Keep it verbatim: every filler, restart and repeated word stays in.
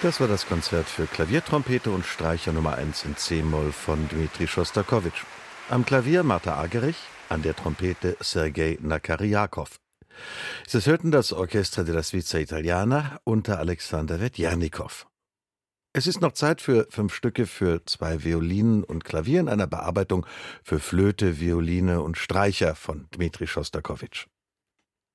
Das war das Konzert für Klavier, Trompete und Streicher Nummer eins in C-Moll von Dmitri Schostakowitsch. Am Klavier Martha Argerich, an der Trompete Sergei Nakarjakov. Sie hörten das Orchestra della Svizzera Italiana unter Alexander Wedjernikow. Es ist noch Zeit für fünf Stücke für zwei Violinen und Klavier in einer Bearbeitung für Flöte, Violine und Streicher von Dmitri Schostakowitsch.